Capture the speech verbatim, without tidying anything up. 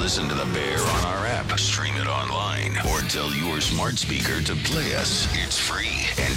Listen to The Bear on our app, stream it online, or tell your smart speaker to play us. It's free and